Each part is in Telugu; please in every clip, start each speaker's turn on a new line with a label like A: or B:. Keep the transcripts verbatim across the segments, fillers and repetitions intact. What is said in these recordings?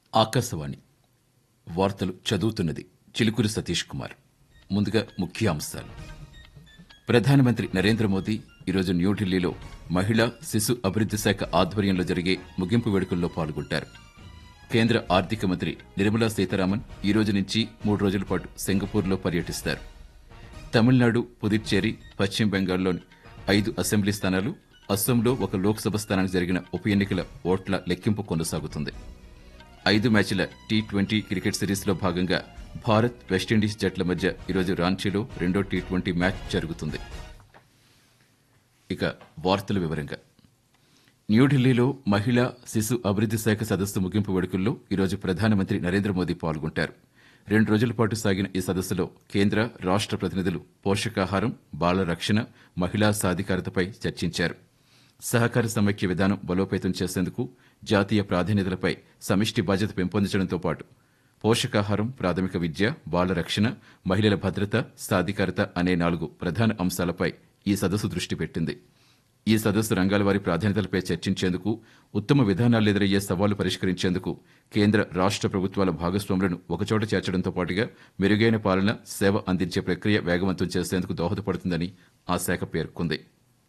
A: ఆకాశవాణి వార్తలు చదువుతున్నది చిలుకూరి సతీష్ కుమార్. ముందుగా ముఖ్య అంశాలు. ప్రధానమంత్రి నరేంద్ర మోదీ ఈరోజు న్యూఢిల్లీలో మహిళా శిశు అభివృద్ది శాఖ ఆధ్వర్యంలో జరిగే ముగింపు వేడుకల్లో పాల్గొంటారు. కేంద్ర ఆర్థిక మంత్రి నిర్మలా సీతారామన్ ఈ రోజు నుంచి మూడు రోజుల పాటు సింగపూర్లో పర్యటిస్తారు. తమిళనాడు, పుదుచ్చేరి, పశ్చిమ బెంగాల్లోని ఐదు అసెంబ్లీ స్థానాలు, అస్సాంలో ఒక లోక్సభ స్థానానికి జరిగిన ఉప ఎన్నికల ఓట్ల లెక్కింపు కొనసాగుతుంది. ఐదు మ్యాచ్ల టీ ట్వంటీ క్రికెట్ సిరీస్లో భాగంగా భారత్, వెస్టిండీస్ జట్ల మధ్య ఈరోజు రాంచీలో రెండో టీ ట్వంటీ మ్యాచ్ జరుగుతుంది. ఇక వార్తల వివరంగా. న్యూఢిల్లీలో మహిళా శిశు అభివృద్ది శాఖ సదస్సు ముగింపు వేడుకల్లో ఈరోజు ప్రధానమంత్రి నరేంద్ర మోదీ పాల్గొంటారు. రెండు రోజుల పాటు సాగిన ఈ సదస్సులో కేంద్ర, రాష్ట ప్రతినిధులు పోషకాహారం, బాల రక్షణ, మహిళా సాధికారతపై చర్చించారు. సహకార సమైక్య విధానం బలోపేతం చేసేందుకు జాతీయ ప్రాధాన్యతలపై సమిష్టి బాధ్యత పెంపొందించడంతో పాటు పోషకాహారం, ప్రాథమిక విద్య, బాల రక్షణ, మహిళల భద్రత, సాధికారత అనే నాలుగు ప్రధాన అంశాలపై ఈ సదస్సు దృష్టి పెట్టింది. ఈ సదస్సు రంగాల వారి ప్రాధాన్యతలపై చర్చించేందుకు, ఉత్తమ విధానాలు ఎదురయ్యే సవాళ్లు పరిష్కరించేందుకు కేంద్ర, రాష్ట ప్రభుత్వాల భాగస్వాములను ఒకచోట చేర్చడంతో పాటుగా మెరుగైన పాలన, సేవ అందించే ప్రక్రియ వేగవంతం చేసేందుకు దోహదపడుతుందని ఆ శాఖ పేర్కొంది.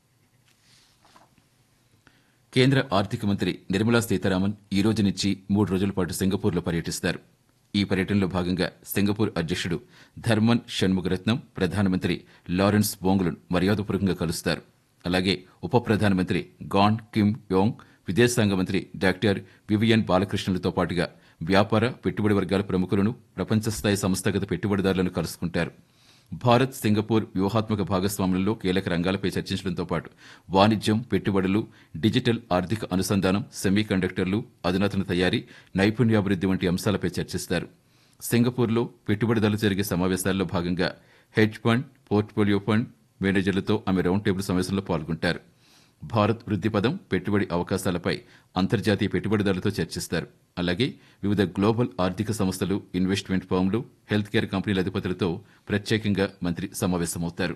A: కేంద్ర ఆర్థిక మంత్రి నిర్మలా సీతారామన్ ఈ రోజు నుంచి మూడు రోజుల పాటు సింగపూర్లో పర్యటిస్తారు. ఈ పర్యటనలో భాగంగా సింగపూర్ అధ్యక్షుడు ధర్మన్ షణ్ముగరత్నం, ప్రధానమంత్రి లారెన్స్ వోంగ్లను మర్యాదపూర్వకంగా కలుస్తారు. అలాగే ఉప ప్రధానమంత్రి గాన్ కిమ్ యోంగ్, విదేశాంగ మంత్రి డాక్టర్ వివియన్ బాలకృష్ణలతో పాటుగా వ్యాపార, పెట్టుబడి వర్గాల ప్రముఖులను, ప్రపంచస్థాయి సంస్థాగత పెట్టుబడిదారులను కలుసుకుంటారు. భారత్, సింగపూర్ వ్యూహాత్మక భాగస్వామ్యంలో కీలక రంగాలపై చర్చించడంతో పాటు వాణిజ్యం, పెట్టుబడులు, డిజిటల్ ఆర్థిక అనుసంధానం, సెమీ కండక్టర్లు, అధునాతన తయారీ, నైపుణ్యాభివృద్ది వంటి అంశాలపై చర్చిస్తారు. సింగపూర్లో పెట్టుబడిదారులు జరిగే సమావేశాల్లో భాగంగా హెడ్జ్ ఫండ్, పోర్ట్ఫోలియో ఫండ్ మేనేజర్లతో ఆమె రౌండ్ టేబుల్ సమావేశంలో పాల్గొంటారు. భారత్ వృద్ధి పదం, పెట్టుబడి అవకాశాలపై అంతర్జాతీయ పెట్టుబడిదారులతో చర్చిస్తారు. అలాగే వివిధ గ్లోబల్ ఆర్థిక సంస్థలు, ఇన్వెస్ట్మెంట్ ఫర్మ్లు, హెల్త్ కేర్ కంపెనీల అధిపతులతో ప్రత్యేకంగా మంత్రి సమావేశమవుతారు.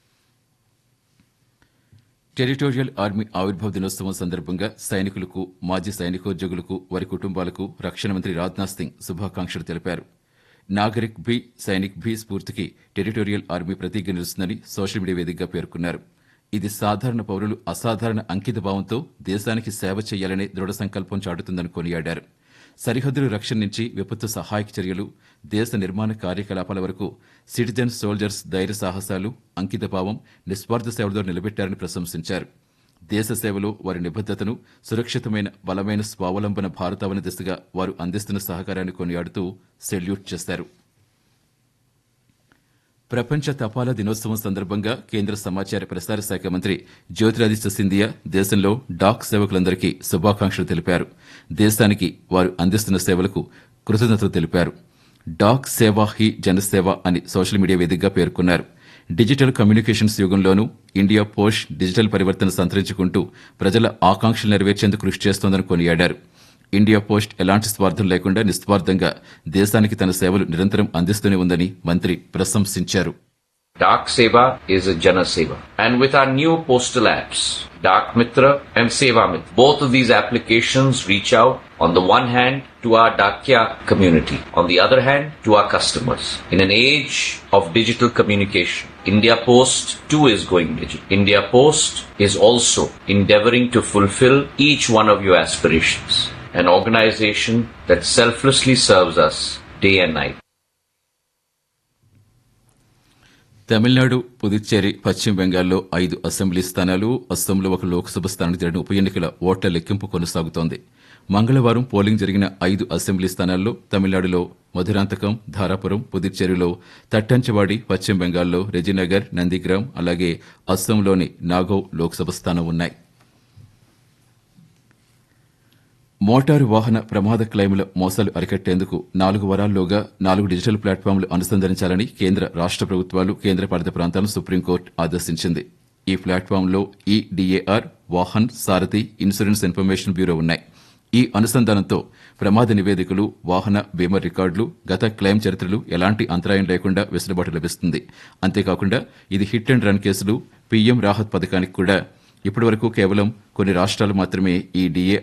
A: టెరిటోరియల్ ఆర్మీ ఆవిర్భావ దినోత్సవం సందర్భంగా సైనికులకు, మాజీ సైనికోద్యోగులకు, వారి కుటుంబాలకు రక్షణ మంత్రి రాజ్నాథ్ సింగ్ శుభాకాంక్షలు తెలిపారు. నాగరిక్ భీ, సైనిక్ భీ స్ఫూర్తికి టెరిటోరియల్ ఆర్మీ ప్రతీకగా నిలుస్తుందని సోషల్ మీడియా వేదికగా పేర్కొన్నారు. ఇది సాధారణ పౌరులు అసాధారణ అంకిత భావంతో దేశానికి సేవ చేయాలనే దృఢ సంకల్పం చాటుతుందని కొనియాడారు. సరిహద్దుల రక్షణ నుంచి విపత్తు సహాయక చర్యలు, దేశ నిర్మాణ కార్యకలాపాల వరకు సిటిజన్ సోల్జర్స్ ధైర్య సాహసాలు, అంకిత భావం, నిస్వార్థ సేవలతో నిలబెట్టారని ప్రశంసించారు. దేశ సేవలో వారి నిబద్దతను, సురక్షితమైన, బలమైన స్వావలంబన భారతావని దిశగా వారు అందిస్తున్న సహకారాన్ని కొనియాడుతూ సెల్యూట్ చేశారు. ప్రపంచ తపాలా దినోత్సవం సందర్భంగా కేంద్ర సమాచార ప్రసార శాఖ మంత్రి జ్యోతిరాదిత్య సింధియా దేశంలో డాక్ సేవకులందరికీ శుభాకాంక్షలు తెలిపారు. దేశానికి వారు అందిస్తున్న సేవలకు కృతజ్ఞతలు తెలిపారు. డాక్ సేవా హీ జనసేవ అని సోషల్ మీడియా వేదికగా పేర్కొన్నారు. Digital communications యుగంలోనూ India post digital పరివర్తన సంతరించుకుంటూ ప్రజల ఆకాంక్షలు నెరవేర్చేందుకు కృషి చేస్తోందని కొనియాడారు. ఇండియా పోస్ట్ ఎలాంటి స్వార్థం లేకుండా నిస్వార్థంగా దేశానికి తన సేవలు నిరంతరం అందిస్తూనే ఉందని మంత్రి ప్రశంసించారు.
B: Dak Seva is a Jana Seva. And with our new postal apps, Dak Mitra and Seva Mitra, both of these applications reach out on the one hand to our Dakya community, on the other hand to our customers. In an age of digital communication, India Post too is going digital. India Post is also endeavoring to fulfill each one of your aspirations. An organization that selflessly serves us day and night.
A: Tamil Nadu, Puducherry, పశ్చిమ బెంగాల్లో ఐదు అసెంబ్లీ స్థానాలు, అస్సాంలో ఒక లోక్సభ స్థానానికి జరిగిన ఉప ఎన్నికల ఓట్ల లెక్కింపు కొనసాగుతోంది. మంగళవారం పోలింగ్ జరిగిన ఐదు అసెంబ్లీ స్థానాల్లో తమిళనాడులో మధురాంతకం, ధారాపురం, పుదుచ్చేరిలో తట్టంచవాడి, పశ్చిమ బెంగాల్లో రెజినగర్, నందిగ్రామ్, అలాగే అస్సాంలోని నాగౌ లోక్సభ స్థానం ఉన్నాయి. మోటారు వాహన ప్రమాద క్లెయిముల మోసాలు అరికట్టేందుకు నాలుగు వారాల్లోగా నాలుగు డిజిటల్ ప్లాట్ఫామ్లు అనుసంధానించాలని కేంద్ర, రాష్ట ప్రభుత్వాలు, కేంద్రపాలిత ప్రాంతాలను సుప్రీంకోర్టు ఆదేశించింది. ఈ ప్లాట్ఫామ్లో ఈ డీఏఆర్, వాహన్, సారథి, ఇన్సూరెన్స్ ఇన్ఫర్మేషన్ బ్యూరో ఉన్నాయి. ఈ అనుసంధానంతో ప్రమాద నివేదికలు, వాహన బీమా రికార్డులు, గత క్లెయిమ్ చరిత్రలు ఎలాంటి అంతరాయం లేకుండా వెసులుబాటు లభిస్తుంది. అంతేకాకుండా ఇది హిట్ అండ్ రన్ కేసులు, పీఎం రాహత్ పథకానికి కూడా ఇప్పటివరకు కేవలం కొన్ని రాష్ట్రాలు మాత్రమే ఈ డీఏ